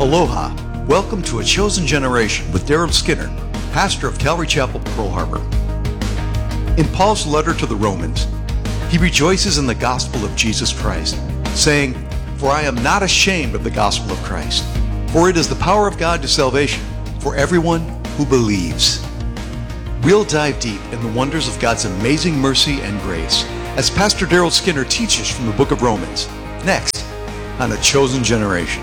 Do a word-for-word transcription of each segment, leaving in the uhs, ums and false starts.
Aloha. Welcome to A Chosen Generation with Daryl Skinner, pastor of Calvary Chapel, Pearl Harbor. In Paul's letter to the Romans, he rejoices in the gospel of Jesus Christ, saying, "For I am not ashamed of the gospel of Christ, for it is the power of God to salvation for everyone who believes." We'll dive deep in the wonders of God's amazing mercy and grace as Pastor Daryl Skinner teaches from the book of Romans, next on A Chosen Generation.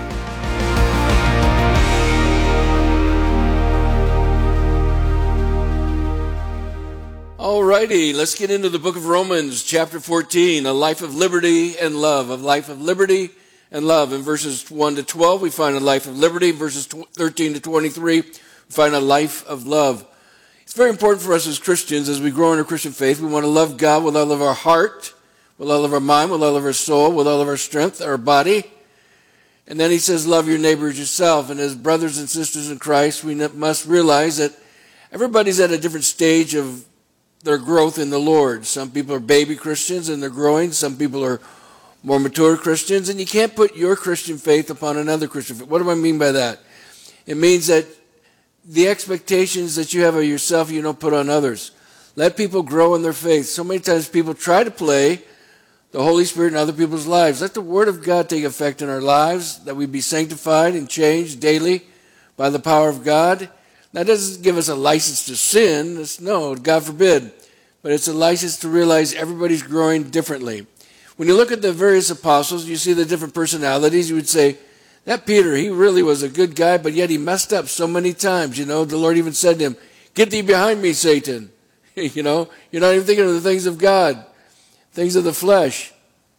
Alrighty, let's get into the book of Romans, chapter fourteen, a life of liberty and love, a life of liberty and love. In verses one to twelve, we find a life of liberty. In verses thirteen to twenty-three, we find a life of love. It's very important for us as Christians, as we grow in our Christian faith, we want to love God with all of our heart, with all of our mind, with all of our soul, with all of our strength, our body. And then he says, love your neighbor as yourself. And as brothers and sisters in Christ, we must realize that everybody's at a different stage of their growth in the Lord. Some people are baby Christians and they're growing. Some people are more mature Christians. And you can't put your Christian faith upon another Christian faith. What do I mean by that? It means that the expectations that you have of yourself, you don't put on others. Let people grow in their faith. So many times people try to play the Holy Spirit in other people's lives. Let the Word of God take effect in our lives, that we be sanctified and changed daily by the power of God. That doesn't give us a license to sin. It's, no, God forbid. But it's a license to realize everybody's growing differently. When you look at the various apostles, you see the different personalities. You would say, that Peter, he really was a good guy, but yet he messed up so many times. You know, the Lord even said to him, "Get thee behind me, Satan." You know, you're not even thinking of the things of God, things of the flesh.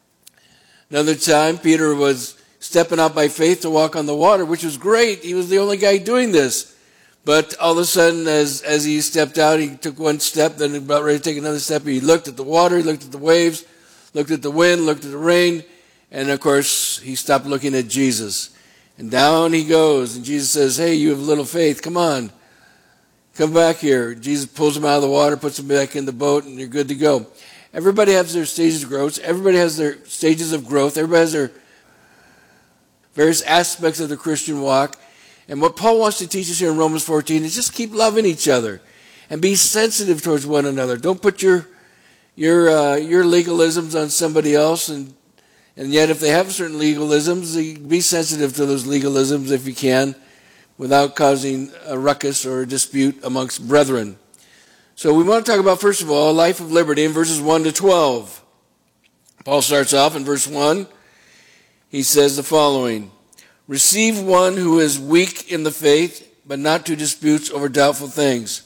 Another time, Peter was stepping out by faith to walk on the water, which was great. He was the only guy doing this. But all of a sudden, as, as he stepped out, he took one step, then about ready to take another step. He looked at the water, he looked at the waves, looked at the wind, looked at the rain, and of course, he stopped looking at Jesus. And down he goes, and Jesus says, "Hey, you have little faith, come on, come back here." Jesus pulls him out of the water, puts him back in the boat, and you're good to go. Everybody has their stages of growth. Everybody has their stages of growth. Everybody has their various aspects of the Christian walk. And what Paul wants to teach us here in Romans fourteen is just keep loving each other and be sensitive towards one another. Don't put your your uh, your legalisms on somebody else, and and yet if they have certain legalisms, be sensitive to those legalisms if you can, without causing a ruckus or a dispute amongst brethren. So we want to talk about, first of all, a life of liberty in verses one to twelve. Paul starts off in verse one. He says the following: "Receive one who is weak in the faith, but not to disputes over doubtful things."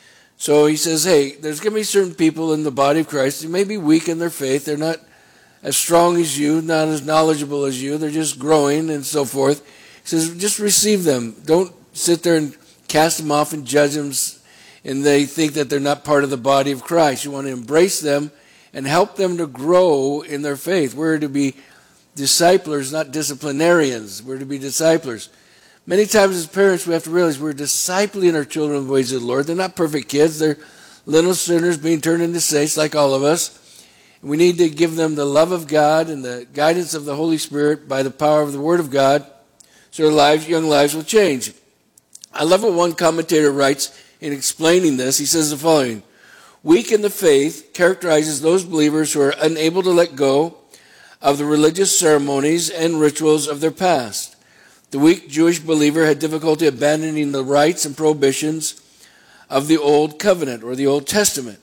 So he says, hey, there's going to be certain people in the body of Christ who may be weak in their faith. They're not as strong as you, not as knowledgeable as you. They're just growing and so forth. He says, just receive them. Don't sit there and cast them off and judge them, and they think that they're not part of the body of Christ. You want to embrace them and help them to grow in their faith. We're to be disciplers, not disciplinarians. We're to be disciplers. Many times as parents, we have to realize we're discipling our children in the ways of the Lord. They're not perfect kids. They're little sinners being turned into saints like all of us. And we need to give them the love of God and the guidance of the Holy Spirit by the power of the Word of God, so their lives, young lives will change. I love what one commentator writes in explaining this. He says the following: weak in the faith characterizes those believers who are unable to let go of the religious ceremonies and rituals of their past. The weak Jewish believer had difficulty abandoning the rites and prohibitions of the Old Covenant or the Old Testament.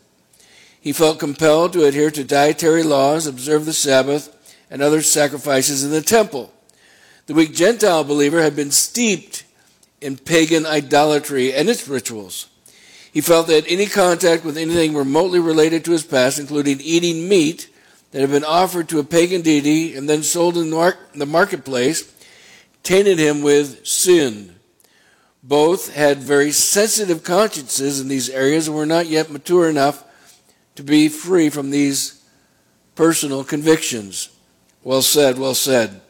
He felt compelled to adhere to dietary laws, observe the Sabbath, and other sacrifices in the temple. The weak Gentile believer had been steeped in pagan idolatry and its rituals. He felt that any contact with anything remotely related to his past, including eating meat that had been offered to a pagan deity and then sold in the marketplace, tainted him with sin. Both had very sensitive consciences in these areas and were not yet mature enough to be free from these personal convictions. Well said, well said.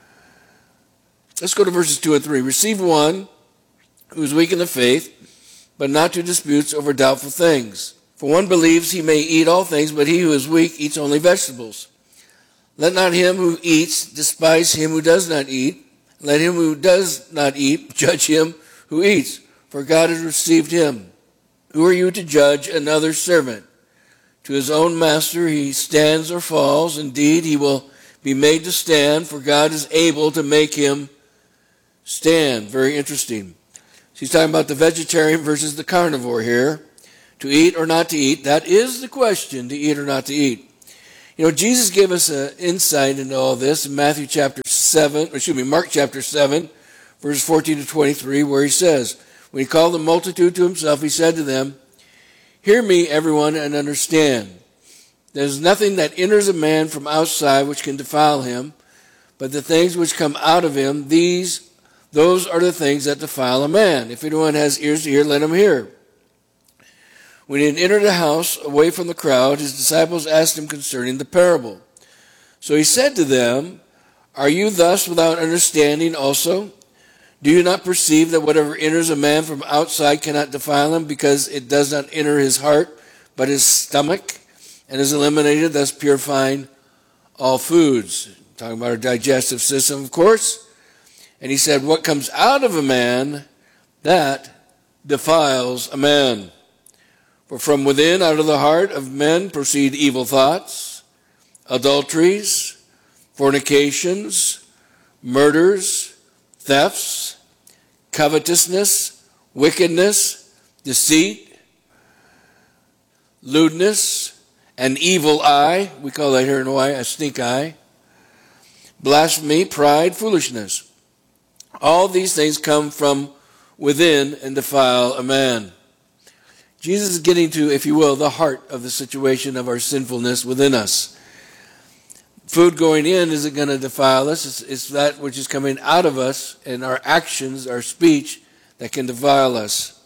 Let's go to verses two and three. Receive one who is weak in the faith, but not to disputes over doubtful things. For one believes he may eat all things, but he who is weak eats only vegetables. Let not him who eats despise him who does not eat, Let him who does not eat judge him who eats, for God has received him. Who are you to judge another servant? To his own master he stands or falls. Indeed, he will be made to stand, for God is able to make him stand. Very interesting. So he's talking about the vegetarian versus the carnivore here. To eat or not to eat, that is the question, to eat or not to eat. You know, Jesus gave us an insight into all this in Matthew chapter seven, excuse me, Mark chapter seven, verses fourteen to twenty-three, where he says, when he called the multitude to himself, he said to them, hear me, everyone, and understand. There is nothing that enters a man from outside which can defile him, but the things which come out of him, these, those are the things that defile a man. If anyone has ears to hear, let him hear. When he had entered the house, away from the crowd, his disciples asked him concerning the parable. So he said to them, are you thus without understanding also? Do you not perceive that whatever enters a man from outside cannot defile him, because it does not enter his heart, but his stomach, and is eliminated, thus purifying all foods? Talking about our digestive system, of course. And he said, what comes out of a man, that defiles a man. For from within, out of the heart of men, proceed evil thoughts, adulteries, fornications, murders, thefts, covetousness, wickedness, deceit, lewdness, an evil eye. We call that here in Hawaii a stink eye. Blasphemy, pride, foolishness. All these things come from within and defile a man. Jesus is getting to, if you will, the heart of the situation of our sinfulness within us. Food going in isn't going to defile us. It's, it's that which is coming out of us, and our actions, our speech, that can defile us.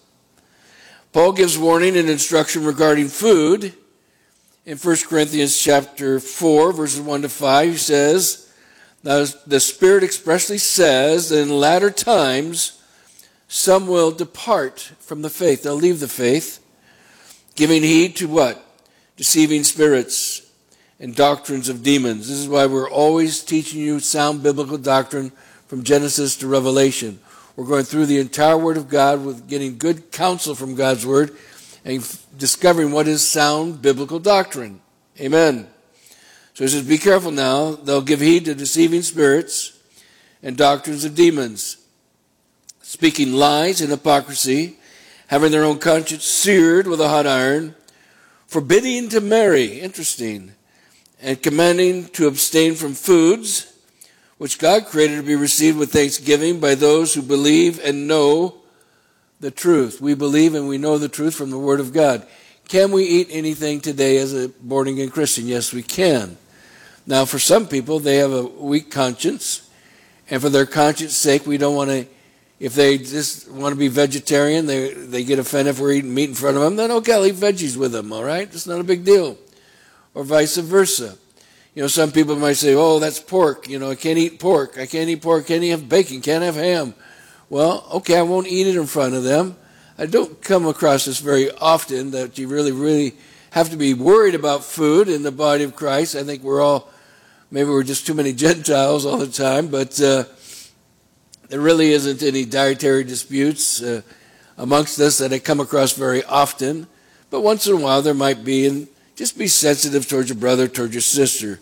Paul gives warning and instruction regarding food. In First Corinthians chapter four, verses one to five, he says, now the Spirit expressly says that in latter times some will depart from the faith. They'll leave the faith, giving heed to what? Deceiving spirits and doctrines of demons. This is why we're always teaching you sound biblical doctrine from Genesis to Revelation. We're going through the entire Word of God with getting good counsel from God's Word and discovering what is sound biblical doctrine. Amen. So he says, be careful now. They'll give heed to deceiving spirits and doctrines of demons, speaking lies and hypocrisy, having their own conscience seared with a hot iron, forbidding to marry, interesting, and commanding to abstain from foods which God created to be received with thanksgiving by those who believe and know the truth. We believe and we know the truth from the Word of God. Can we eat anything today as a born-again Christian? Yes, we can. Now, for some people, they have a weak conscience, and for their conscience sake, we don't want to. If they just want to be vegetarian, they they get offended if we're eating meat in front of them, then okay, I'll eat veggies with them, all right? It's not a big deal. Or vice versa. You know, some people might say, oh, that's pork. You know, I can't eat pork. I can't eat pork. Can't have bacon. Can't have ham. Well, okay, I won't eat it in front of them. I don't come across this very often, that you really, really have to be worried about food in the body of Christ. I think we're all, maybe we're just too many Gentiles all the time, but uh, there really isn't any dietary disputes uh, amongst us that I come across very often. But once in a while there might be, and just be sensitive towards your brother, towards your sister.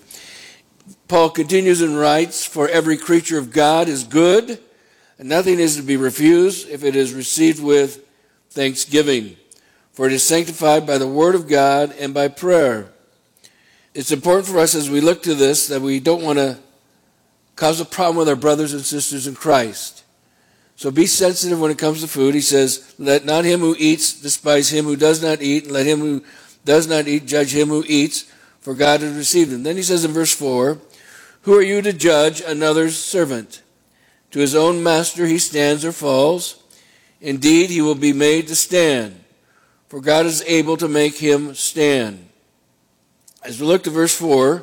Paul continues and writes, for every creature of God is good, and nothing is to be refused if it is received with thanksgiving. For it is sanctified by the word of God and by prayer. It's important for us as we look to this that we don't want to cause a problem with our brothers and sisters in Christ. So be sensitive when it comes to food. He says, let not him who eats despise him who does not eat, and let him who does not eat judge him who eats, for God has received him. Then he says in verse four, who are you to judge another's servant? To his own master he stands or falls. Indeed, he will be made to stand, for God is able to make him stand. As we look to verse four,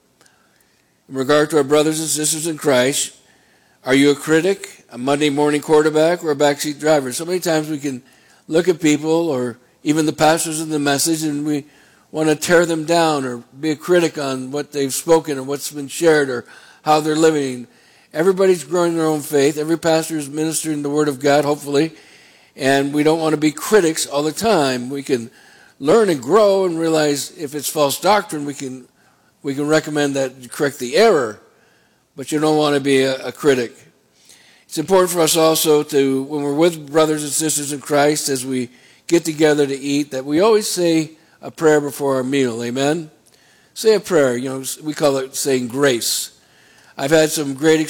in regard to our brothers and sisters in Christ, are you a critic, a Monday morning quarterback, or a backseat driver? So many times we can look at people, or even the pastors in the message, and we want to tear them down or be a critic on what they've spoken or what's been shared or how they're living. Everybody's growing their own faith. Every pastor is ministering the Word of God, hopefully. And we don't want to be critics all the time. We can learn and grow and realize if it's false doctrine, we can we can recommend that you correct the error. But you don't want to be a, a critic. It's important for us also to, when we're with brothers and sisters in Christ, as we get together to eat, that we always say a prayer before our meal. Amen? Say a prayer. You know, we call it saying grace. I've had some great